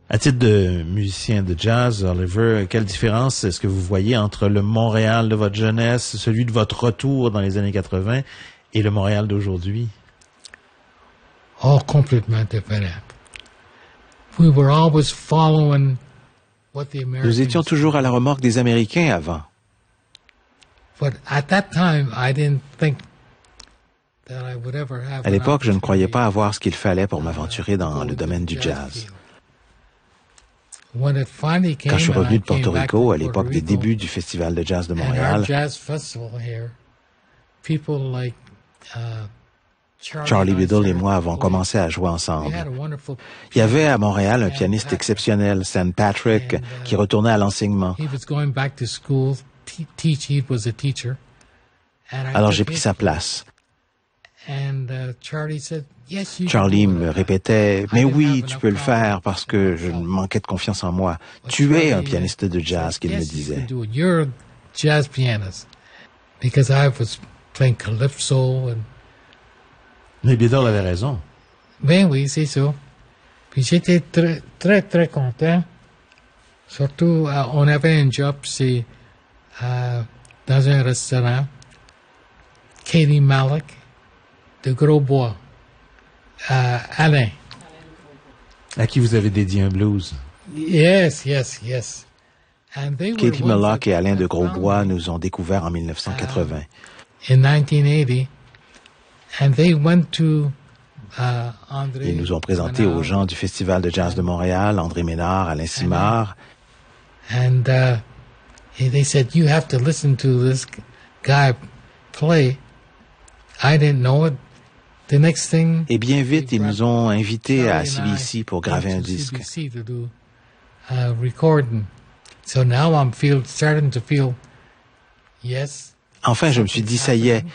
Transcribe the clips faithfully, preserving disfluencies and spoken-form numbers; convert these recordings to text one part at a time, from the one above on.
À titre de musicien de jazz, Oliver, quelle différence est-ce que vous voyez entre le Montréal de votre jeunesse, celui de votre retour dans les années quatre-vingt, et le Montréal d'aujourd'hui? Oh, complètement différent. We were always following what the Americans. Nous étions toujours à la remorque des Américains avant. But at that time, I didn't think that I would ever have. À l'époque, je ne croyais pas avoir ce qu'il fallait pour m'aventurer dans le domaine du jazz. Quand je suis revenu de Porto Rico, à l'époque des débuts du Festival de jazz de Montréal, Charlie Biddle et moi avons commencé à jouer ensemble. Il y avait à Montréal un pianiste exceptionnel, Sam Patrick, qui retournait à l'enseignement. Alors j'ai pris sa place. Charlie me répétait, « Mais oui, tu peux le faire parce que je manquais de confiance en moi. Tu es un pianiste de jazz, » qu'il me disait. Mais Biddle avait raison. Ben oui, c'est ça. Puis j'étais très, très, très content. Surtout, euh, on avait un job, c'est euh, dans un restaurant. Katie Malik, de Grosbois. Euh, Alain. À qui vous avez dédié un blues. Yes, yes, yes. Katie Malik et Alain de Grosbois nous ont découverts en dix-neuf cent quatre-vingts. Uh, in nineteen eighty, and they went to uh, André. Ils nous ont présentés aux gens du Festival de jazz de Montréal, André Ménard, Alain Simard. And uh, they said, you have to listen to this guy play. I didn't know it. The next thing, et bien vite, ils nous ont invités à C B C pour graver un disque. Uh, recording. So now I'm feel, starting to feel, yes. Enfin, je me suis dit, ça y est.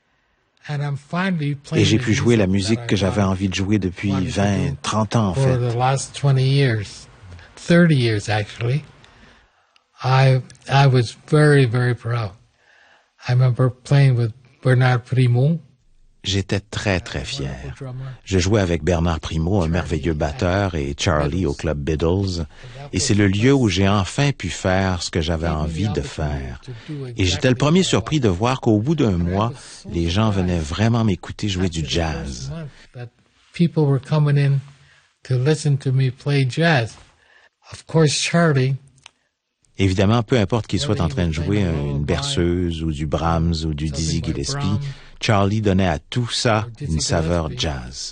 Et j'ai pu jouer la musique que j'avais envie de jouer depuis vingt, trente ans, en fait. For the last twenty years, thirty years actually. I, I was very, very proud. I remember playing with Bernard Primo. J'étais très, très fier. Je jouais avec Bernard Primo, un merveilleux batteur, et Charlie au club Biddles, et c'est le lieu où j'ai enfin pu faire ce que j'avais envie de faire. Et j'étais le premier surpris de voir qu'au bout d'un mois, les gens venaient vraiment m'écouter jouer du jazz. People were coming in to listen to me play jazz. Of course, Charlie. Évidemment, peu importe qu'il soit en train de jouer une berceuse ou du Brahms ou du Dizzy Gillespie, Charlie donnait à tout ça une saveur jazz.